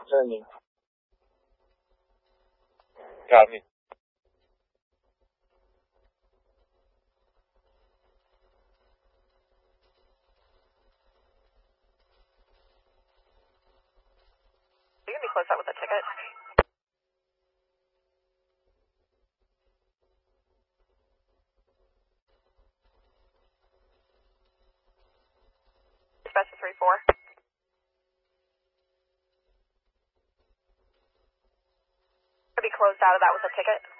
turning. Copy. You can be closed out with a ticket. Dispatch to 3-4. Be closed out of that with a ticket.